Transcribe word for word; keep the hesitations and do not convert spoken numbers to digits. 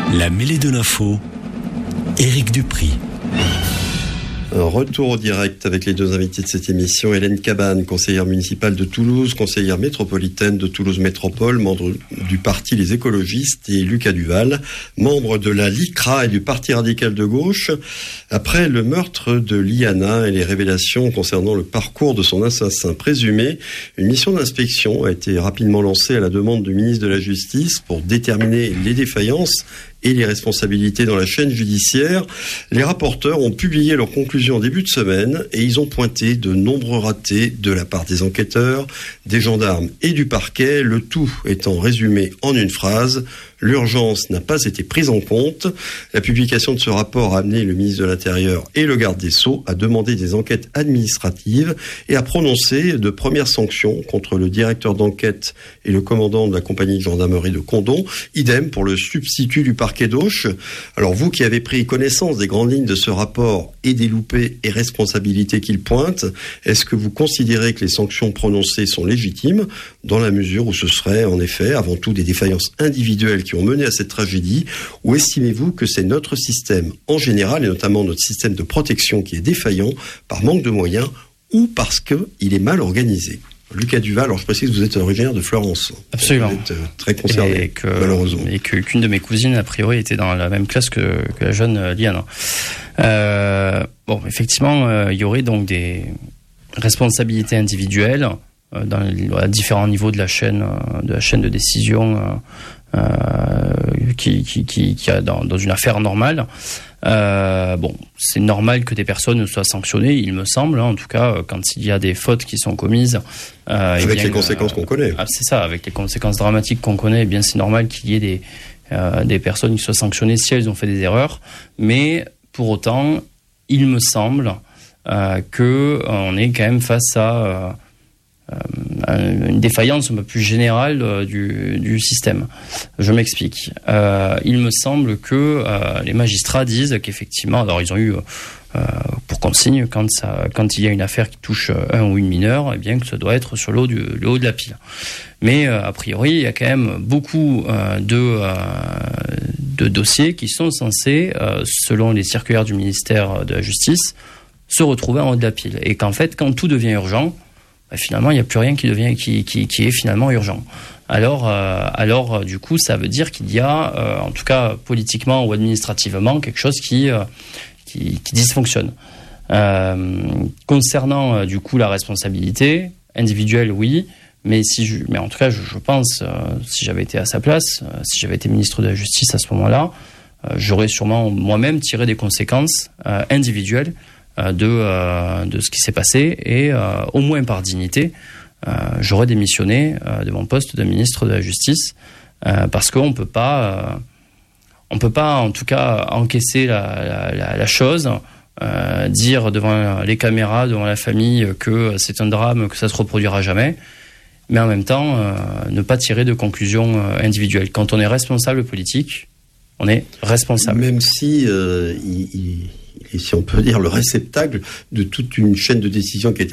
La mêlée de l'info, Éric Dupry. Un retour au direct avec les deux invités de cette émission. Hélène Cabane, conseillère municipale de Toulouse, conseillère métropolitaine de Toulouse Métropole, membre du parti Les Écologistes, et Lucas Duval, membre de la LICRA et du Parti radical de gauche. Après le meurtre de Liana et les révélations concernant le parcours de son assassin présumé, une mission d'inspection a été rapidement lancée à la demande du ministre de la Justice pour déterminer les défaillances et les responsabilités dans la chaîne judiciaire. Les rapporteurs ont publié leurs conclusions en début de semaine et ils ont pointé de nombreux ratés de la part des enquêteurs, des gendarmes et du parquet, le tout étant résumé en une phrase: l'urgence n'a pas été prise en compte. La publication de ce rapport a amené le ministre de l'Intérieur et le garde des Sceaux à demander des enquêtes administratives et à prononcer de premières sanctions contre le directeur d'enquête et le commandant de la compagnie de gendarmerie de Condom. Idem pour le substitut du parquet d'Auch. Alors vous qui avez pris connaissance des grandes lignes de ce rapport et des loupés et responsabilités qu'il pointe, est-ce que vous considérez que les sanctions prononcées sont légitimes dans la mesure où ce serait en effet avant tout des défaillances individuelles qui ont mené à cette tragédie, ou estimez-vous que c'est notre système en général, et notamment notre système de protection qui est défaillant par manque de moyens ou parce qu'il est mal organisé? Lucas Duval, alors je précise que vous êtes originaire de Florence. Absolument. Vous êtes très concerné, et que, malheureusement. Et que, qu'une de mes cousines, a priori, était dans la même classe que, que la jeune Liana. Euh, bon, effectivement, euh, il y aurait donc des responsabilités individuelles euh, dans les, à différents niveaux de la chaîne, euh, de la chaîne de décision euh, Euh, qui, qui, qui, qui a dans, dans une affaire normale. Euh, bon, c'est normal que des personnes soient sanctionnées, il me semble, hein, en tout cas, quand il y a des fautes qui sont commises. Euh, avec bien, les conséquences euh, qu'on connaît. Ah, c'est ça, avec les conséquences dramatiques qu'on connaît, eh bien c'est normal qu'il y ait des, euh, des personnes qui soient sanctionnées si elles ont fait des erreurs. Mais pour autant, il me semble euh, qu'on est quand même face à euh, Euh, une défaillance un peu plus générale euh, du, du système. Je m'explique. Euh, il me semble que euh, les magistrats disent qu'effectivement, alors ils ont eu euh, pour consigne quand, ça, quand il y a une affaire qui touche un ou une mineure, eh bien que ça doit être sur le haut, du, le haut de la pile. Mais euh, a priori, il y a quand même beaucoup euh, de, euh, de dossiers qui sont censés, euh, selon les circulaires du ministère de la Justice, se retrouver en haut de la pile. Et qu'en fait, quand tout devient urgent, bah, finalement, il n'y a plus rien qui devient, qui, qui, qui est finalement urgent. Alors, euh, alors, du coup, ça veut dire qu'il y a, euh, en tout cas politiquement ou administrativement, quelque chose qui, euh, qui, qui dysfonctionne. Euh, concernant, euh, du coup, la responsabilité individuelle, oui, mais si, je, mais en tout cas, je, je pense, euh, si j'avais été à sa place, euh, si j'avais été ministre de la Justice à ce moment-là, euh, j'aurais sûrement moi-même tiré des conséquences euh, individuelles de, euh, de ce qui s'est passé et euh, au moins par dignité, euh, j'aurais démissionné euh, de mon poste de ministre de la Justice euh, parce qu'on peut pas, euh, on peut pas en tout cas encaisser la, la, la chose, euh, dire devant les caméras, devant la famille que c'est un drame, que ça se reproduira jamais, mais en même temps euh, ne pas tirer de conclusions individuelles. Quand on est responsable politique, on est responsable. Même si euh, il, il... et si on peut dire le réceptacle de toute une chaîne de décision qui a été